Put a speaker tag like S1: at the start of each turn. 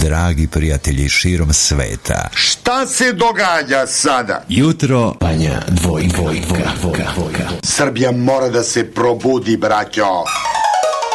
S1: dragi prijatelji širom sveta.
S2: Šta se događa sada?
S1: Jutro
S3: Banja dvojka.
S2: Srbija mora da se probudi, braćo.